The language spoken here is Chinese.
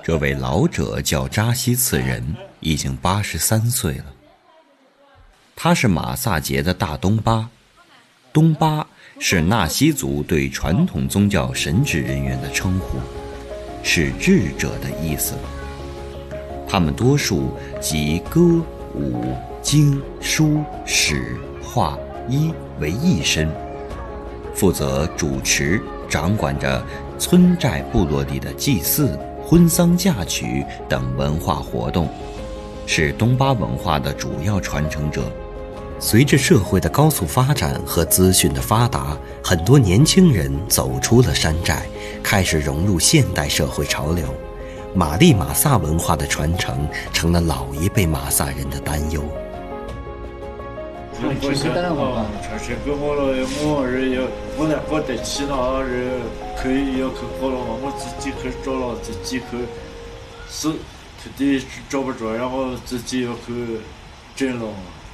这位老者叫扎西次人，已经83岁了。他是马萨节的大东巴，东巴是纳西族对传统宗教神职人员的称呼，是智者的意思。他们多数集歌、舞、经、书、史、画、医为一身，负责主持掌管着村寨部落里的祭祀、婚丧嫁娶等文化活动，是东巴文化的主要传承者。随着社会的高速发展和资讯的发达，很多年轻人走出了山寨，开始融入现代社会潮流。玛丽马萨文化的传承成了老一辈马萨人的担忧。 传承给我了，我儿要我来搞得起他人可以要去搞了嘛，我自己去找了，自己去是土地找不着，然后自己要去整了。